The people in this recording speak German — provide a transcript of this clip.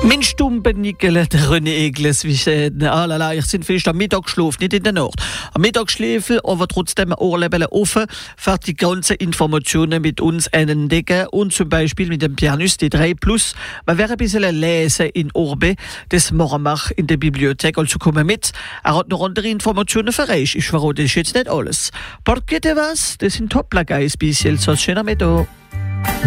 Mein Stumpennickel, der René Egles, wie gesagt, ich sind fest am Mittag geschlafen, nicht in der Nacht. Am Mittag schläfe, aber trotzdem Ohrläppchen offen, für die ganzen Informationen mit uns entdecken und zum Beispiel mit dem Pianus D3 Plus. Man wäre ein bisschen lesen in Orbe, das machen wir in der Bibliothek, also kommen mit. Er hat noch andere Informationen für euch. Ich verrate euch jetzt nicht alles. Porquete was? Das sind Top-Lageis, bis jetzt, so schöner Mittag.